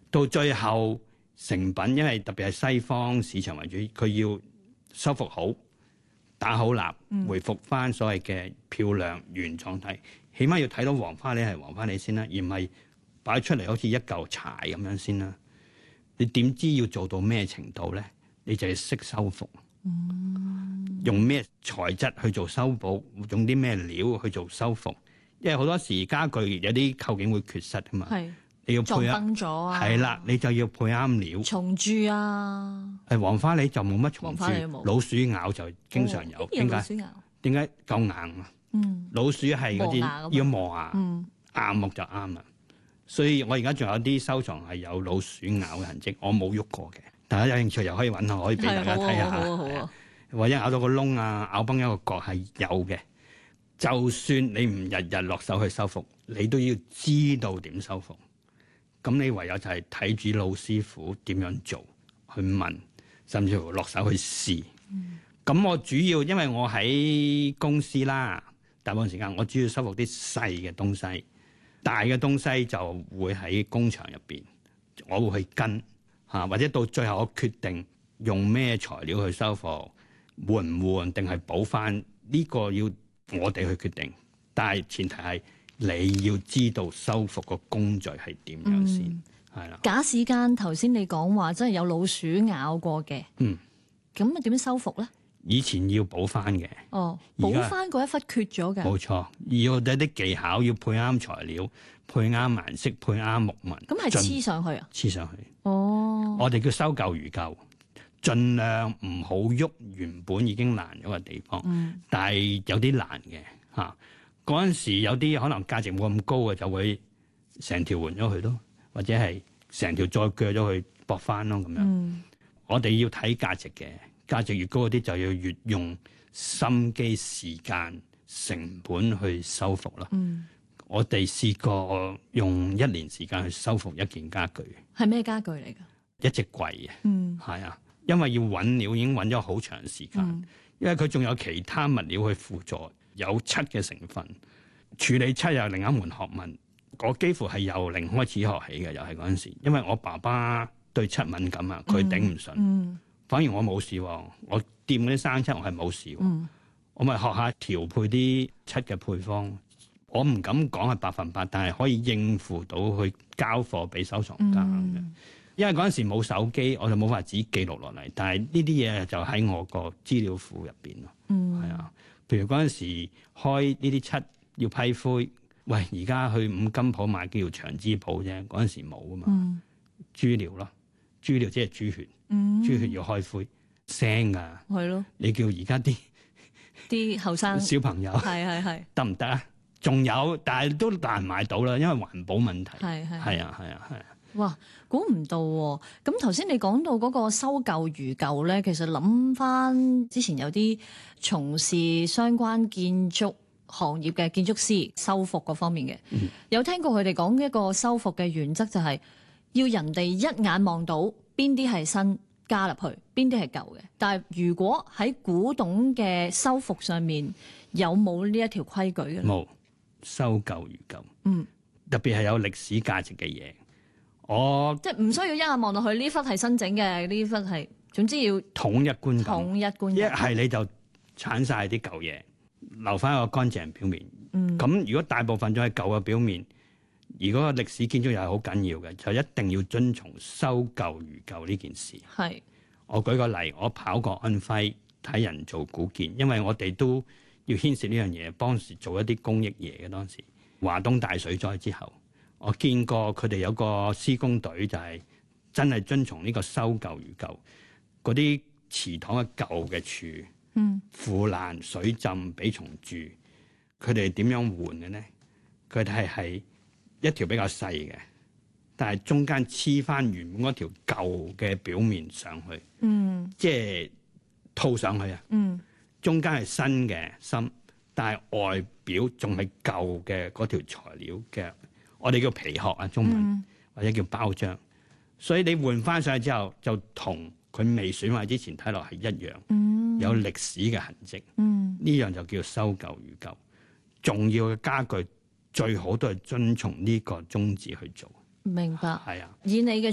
到最後成品，因為特別係西方市場為主，佢要修復好、打好蠟，回復翻所謂嘅漂亮原狀態。起碼要睇到黃花梨係黃花梨先啦，而唔係擺出嚟好似一嚿柴咁樣先啦。你點知要做到咩程度咧？你就要識修復。用咩材質去做修補？用啲咩料去做修復？因為好多時家具有啲構件會缺失噶嘛。係。你要配崩咗啊！ 係啦，你就要配啱料。 蟲蛀啊！ 黃花梨就冇乜蟲蛀，老鼠咬就經常有。點解？點解夠硬啊？老鼠係嗰啲要磨牙，硬木就啱啦。所以我而家仲有啲收藏係有老鼠咬嘅痕跡，我冇喐過嘅。大家有興趣又可以揾下，可以俾大家睇下。好啊！或者咬到個窿啊，咬崩一個角係有嘅。就算你唔日日落手去修復，你都要知道點修復。咁你唯有就係睇住老師傅點樣做，去問，甚至乎落手去試。咁我主要因為我喺公司啦，大部分時間我主要修復啲細嘅東西，大嘅東西就會喺工場入邊，我會去跟嚇，或者到最後我決定用咩材料去修復，換唔換定係補翻呢個要我哋去決定，但係前提係。你要知道修復個工序係點樣先，係啦。 假使間頭先你講話真係有老鼠咬過嘅，咁啊點樣修復咧？ 以前要補翻嘅， 補翻嗰一忽缺咗嘅， 冇錯。要有啲技巧，要配啱材料，配啱顏色，配啱木紋。 咁係黐上去啊？ 黐上去。我哋叫修舊如舊，盡量唔好喐原本已經爛咗嘅地方。但係有啲難嘅嚇。嗰陣時有啲可能價值冇咁高嘅，就會成條換咗佢咯，或者係成條再鋸咗佢駁翻咯咁樣。我哋要睇價值嘅，價值越高嗰啲就要越用心機、時間、成本去修復咯。我哋試過用1年時間去修復一件家具。 係咩家具嚟㗎？ 一隻櫃啊。係啊，因為要揾料已經揾咗好長時間，因為佢仲有其他物料去輔助。有漆嘅成分，處理漆又另一門學問。我幾乎係由零開始學起嘅，又係嗰陣時。因為我爸爸對漆敏感啊，佢頂唔順。反而我冇事喎，我掂嗰啲生漆我係冇事喎。我咪學下調配啲漆嘅配方。我唔敢講係100%，但係可以應付到去交貨俾收藏家嘅。因為嗰陣時冇手機，我就冇法子記錄落嚟。但係呢啲嘢就喺我個資料庫入邊咯。係啊。譬如嗰陣時開呢啲漆要批灰，喂！而家去五金鋪買叫長枝鋪啫，嗰陣時冇啊嘛。豬料咯，豬料即係豬血，豬血要開灰，腥㗎。係咯。你叫而家啲後生小朋友係得唔得啊？仲有，但係都難買到啦，因為環保問題。係啊。 哇！估唔到喎。咁頭先你講到嗰個修舊如舊咧，其實諗翻之前有啲從事相關建築行業嘅建築師修復嗰方面嘅，有聽過佢哋講一個修復嘅原則，就係要人哋一眼望到邊啲係新加入去，邊啲係舊嘅。但係如果喺古董嘅修復上面，有冇呢一條規矩嘅？ 冇，修舊如舊。特別係有歷史價值嘅嘢。即係唔需要一眼望落去，呢忽係新整嘅，呢忽係，總之要統一觀感。一係你就鏟晒啲舊嘢，留翻一個乾淨表面。咁如果大部分都係舊嘅表面，如果個歷史建築又係好緊要嘅，就一定要遵從修舊如舊呢件事。我舉個例，我跑過安徽睇人做古建，因為我哋都要牽涉呢樣嘢，當時做一啲公益嘢嘅。當時華東大水災之後。我見過佢哋有個施工隊，就係真係遵從呢個修舊如舊。嗰啲祠堂嘅舊嘅柱，腐爛水浸俾蟲蛀，佢哋點樣換嘅咧？佢哋係一條比較細嘅，但係中間黐翻原本嗰條舊嘅表面上去，即係套上去啊。中間係新嘅芯，但係外表仲係舊嘅嗰條材料嘅。我哋叫皮殼啊，中文或者叫包漿，所以你換翻上去之後，就同佢未損壞之前睇落係一樣，有歷史嘅痕跡。呢樣就叫修舊如舊。重要嘅家具最好都係遵從呢個宗旨去做。 明白。 係啊， 以你嘅